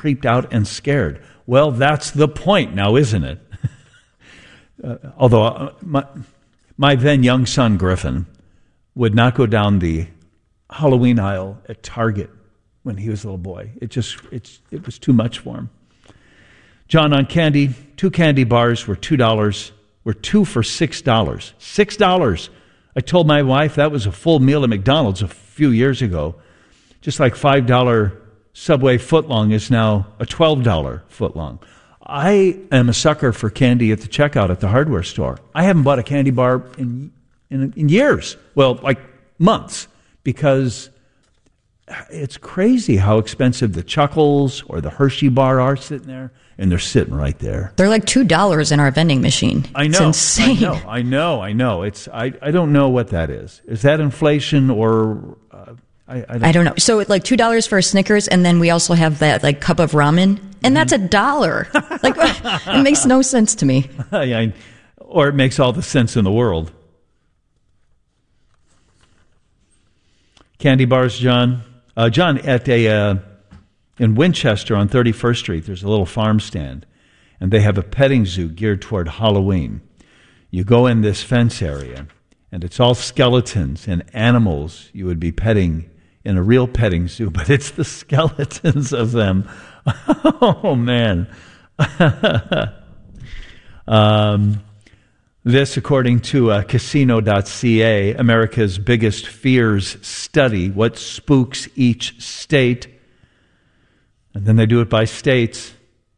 creeped out and scared. Well, that's the point now, isn't it? Although my then young son, Griffin, would not go down the Halloween aisle at Target when he was a little boy. It was too much for him. John, on candy, 2 candy bars were $2, were 2 for $6. $6. I told my wife that was a full meal at McDonald's a few years ago. Just like $5 Subway footlong is now a $12 footlong. I am a sucker for candy at the checkout at the hardware store. I haven't bought a candy bar in years. Well, like months, because it's crazy how expensive the Chuckles or the Hershey bar are sitting there, and they're sitting right there. They're like $2 in our vending machine. I know. It's insane. I know. I don't know what that is. Is that inflation or... I don't know. So it's like $2 for a Snickers, and then we also have that like cup of ramen, and that's $1. Like, it makes no sense to me. Or it makes all the sense in the world. Candy bars, John. John, in Winchester on 31st Street, there's a little farm stand, and they have a petting zoo geared toward Halloween. You go in this fence area, and it's all skeletons and animals you would be petting in a real petting zoo, but it's the skeletons of them. Oh, man. This, according to Casino.ca, America's Biggest Fears study, what spooks each state. And then they do it by states.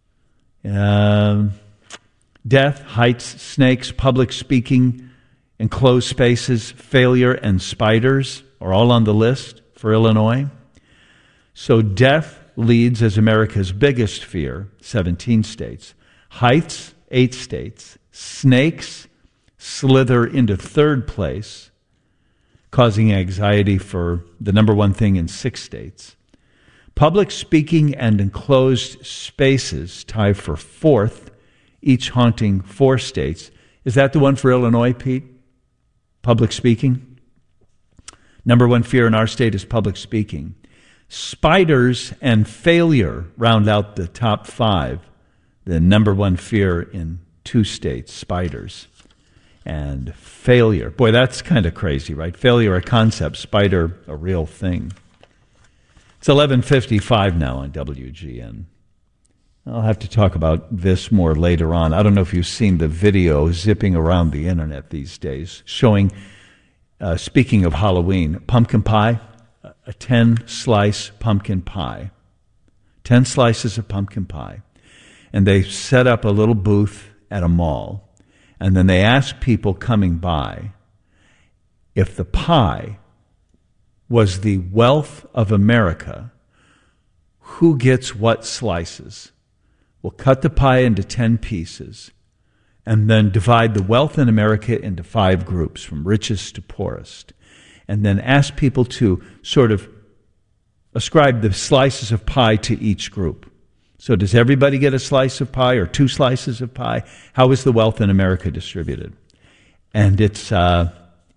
Death, heights, snakes, public speaking, enclosed spaces, failure, and spiders are all on the list for Illinois. So death leads as America's biggest fear, 17 states. Heights, 8 states. Snakes slither into third place, causing anxiety for the number one thing in 6 states. Public speaking and enclosed spaces tie for 4th, each haunting 4 states. Is that the one for Illinois, Pete? Public speaking? Number one fear in our state is public speaking. Spiders and failure round out the top 5. The number one fear in 2 states, spiders and failure. Boy, that's kind of crazy, right? Failure, a concept, spider, a real thing. It's 11:55 now on WGN. I'll have to talk about this more later on. I don't know if you've seen the video zipping around the internet these days showing, speaking of Halloween, pumpkin pie, a 10-slice pumpkin pie. 10 slices of pumpkin pie. And they set up a little booth at a mall. And then they ask people coming by if the pie was the wealth of America, who gets what slices? We'll cut the pie into 10 pieces and then divide the wealth in America into 5 groups, from richest to poorest, and then ask people to sort of ascribe the slices of pie to each group. So does everybody get a slice of pie or 2 slices of pie? How is the wealth in America distributed? And it's I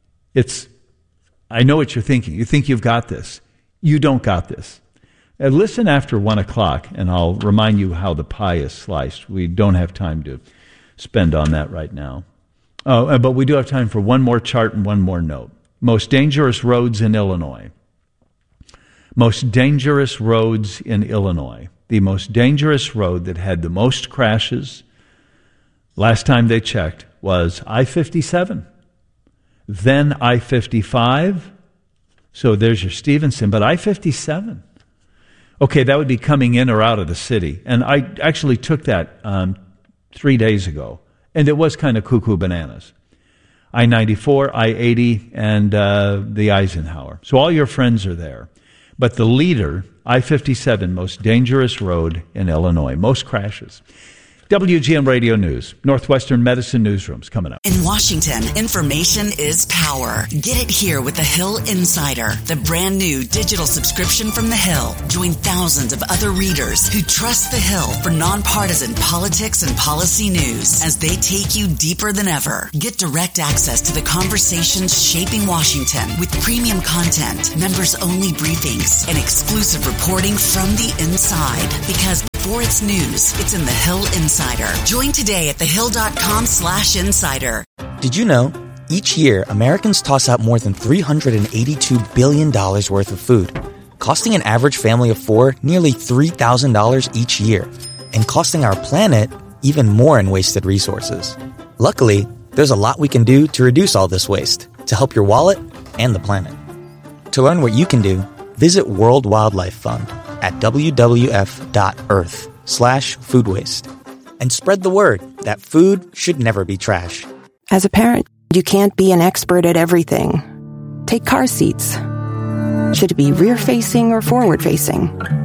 know what you're thinking. You think you've got this. You don't got this. Listen after 1 o'clock, and I'll remind you how the pie is sliced. We don't have time to spend on that right now. But we do have time for one more chart and one more note. Most dangerous roads in Illinois. Most dangerous roads in Illinois. The most dangerous road that had the most crashes, last time they checked, was I-57. Then I-55. So there's your Stevenson, but I-57. Okay, that would be coming in or out of the city. And I actually took that 3 days ago, and it was kind of cuckoo bananas. I-94, I-80, and the Eisenhower. So all your friends are there. But the leader, I-57, most dangerous road in Illinois, most crashes. WGN Radio News, Northwestern Medicine Newsrooms coming up. In Washington, information is power. Get it here with the Hill Insider, the brand new digital subscription from the Hill. Join thousands of other readers who trust the Hill for nonpartisan politics and policy news as they take you deeper than ever. Get direct access to the conversations shaping Washington with premium content, members-only briefings, and exclusive reporting from the inside. Because before it's news. It's in The Hill Insider. Join today at thehill.com/insider. Did you know? Each year, Americans toss out more than $382 billion worth of food, costing an average family of four nearly $3,000 each year, and costing our planet even more in wasted resources. Luckily, there's a lot we can do to reduce all this waste, to help your wallet and the planet. To learn what you can do, visit World Wildlife Fund at wwf.earth/food waste. And spread the word that food should never be trash. As a parent, you can't be an expert at everything. Take car seats. Should it be rear-facing or forward-facing?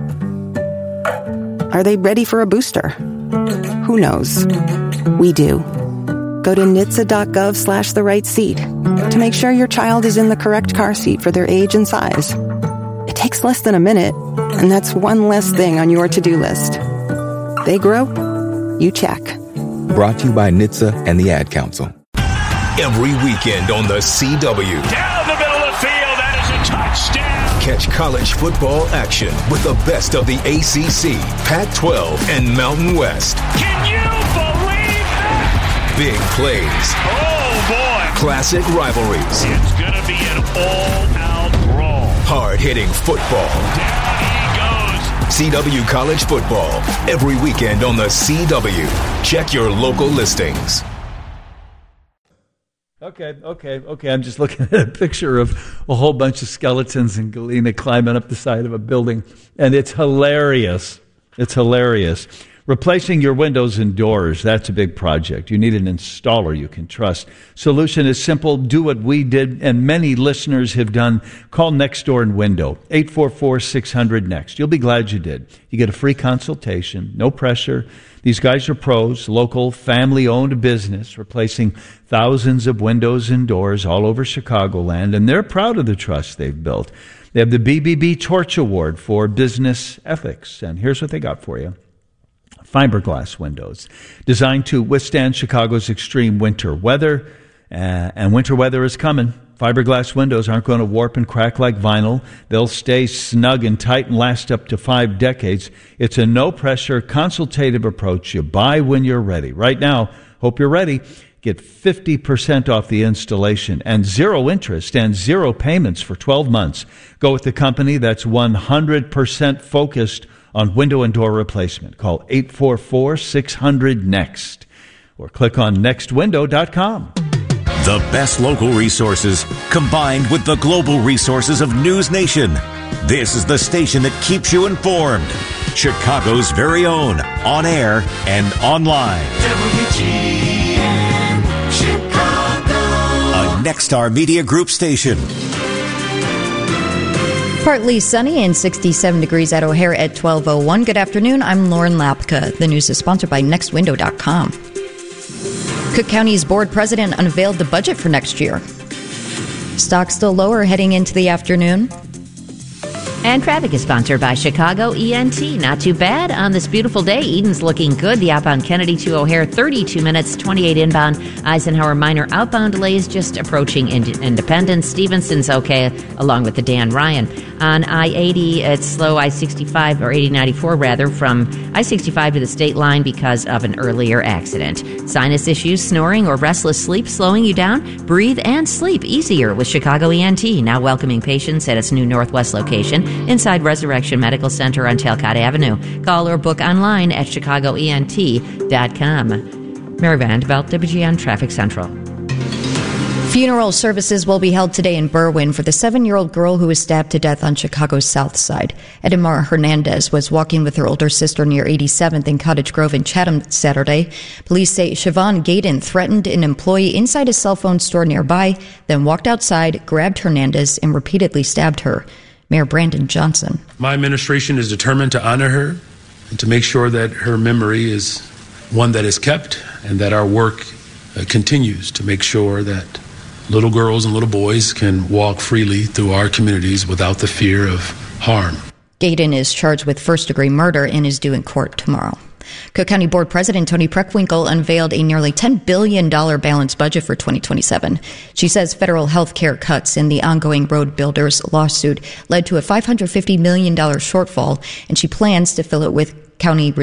Are they ready for a booster? Who knows? We do. Go to NHTSA.gov/the-right-seat to make sure your child is in the correct car seat for their age and size. It takes less than a minute, and that's one less thing on your to-do list. They grow, you check. Brought to you by NHTSA and the Ad Council. Every weekend on the CW. Down the middle of the field, that is a touchdown. Catch college football action with the best of the ACC, Pac-12, and Mountain West. Can you believe that? Big plays. Oh, boy. Classic rivalries. It's going to be an all-out brawl. Hard-hitting football. Down he goes. CW College Football. Every weekend on the CW. Check your local listings. Okay. I'm just looking at a picture of a whole bunch of skeletons in Galena climbing up the side of a building, and it's hilarious. Replacing your windows and doors, that's a big project. You need an installer you can trust. Solution is simple. Do what we did, and many listeners have done. Call Next Door and Window, 844-600-NEXT. You'll be glad you did. You get a free consultation, no pressure. These guys are pros, local, family-owned business, replacing thousands of windows and doors all over Chicagoland, and they're proud of the trust they've built. They have the BBB Torch Award for business ethics, and here's what they got for you. Fiberglass windows, designed to withstand Chicago's extreme winter weather, and winter weather is coming. Fiberglass windows aren't going to warp and crack like vinyl. They'll stay snug and tight and last up to 5 decades. It's a no-pressure, consultative approach. You buy when you're ready. Right now, hope you're ready. Get 50% off the installation and 0 interest and 0 payments for 12 months. Go with the company that's 100% focused on window and door replacement. Call 844-600-NEXT or click on nextwindow.com. The best local resources combined with the global resources of News Nation. This is the station that keeps you informed. Chicago's very own, on air and online. WGN Chicago. A Nexstar Media Group station. Partly sunny and 67 degrees at O'Hare at 12:01. Good afternoon. I'm Lauren Lapka. The news is sponsored by nextwindow.com. Cook County's board president unveiled the budget for next year. Stock still lower heading into the afternoon. And traffic is sponsored by Chicago ENT. Not too bad on this beautiful day. Eden's looking good. The outbound Kennedy to O'Hare, 32 minutes, 28 inbound. Eisenhower minor outbound delays just approaching Independence. Stevenson's okay, along with the Dan Ryan. On I-80, it's slow I-65, or 8094 rather, from I-65 to the state line because of an earlier accident. Sinus issues, snoring, or restless sleep slowing you down? Breathe and sleep easier with Chicago ENT, now welcoming patients at its new Northwest location inside Resurrection Medical Center on Talcott Avenue. Call or book online at chicagoent.com. Mary Vandeveld, WGN Traffic Central. Funeral services will be held today in Berwyn for the 7-year-old girl who was stabbed to death on Chicago's South Side. Edmar Hernandez was walking with her older sister near 87th and Cottage Grove in Chatham Saturday. Police say Siobhan Gayden threatened an employee inside a cell phone store nearby, then walked outside, grabbed Hernandez, and repeatedly stabbed her. Mayor Brandon Johnson. My administration is determined to honor her and to make sure that her memory is one that is kept and that our work continues to make sure that little girls and little boys can walk freely through our communities without the fear of harm. Gayden is charged with first-degree murder and is due in court tomorrow. Cook County Board President Toni Preckwinkle unveiled a nearly $10 billion balanced budget for 2027. She says federal health care cuts in the ongoing road builders lawsuit led to a $550 million shortfall, and she plans to fill it with county